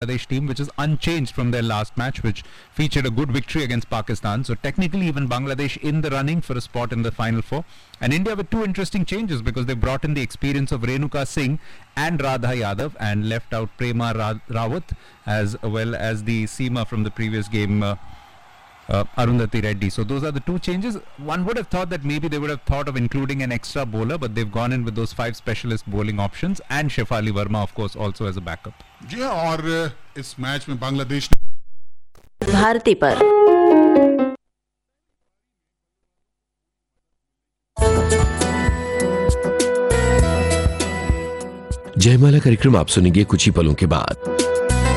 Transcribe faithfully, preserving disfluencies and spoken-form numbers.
Bangladesh team, which is unchanged from their last match, which featured a good victory against Pakistan. So technically even Bangladesh in the running for a spot in the final four. And India with two interesting changes, because they brought in the experience of Renuka Singh and Radha Yadav and left out Prema Ra- Rawat, as well as the Seema from the previous game, uh, uh, Arundhati Reddy. So those are the two changes. One would have thought that maybe they would have thought of including an extra bowler, but they've gone in with those five specialist bowling options, and Shefali Verma of course also as a backup. जी हाँ, और इस match में बांग्लादेश भारती पर जयमाला कार्यक्रम आप सुनेंगे कुछ ही पलों के बाद।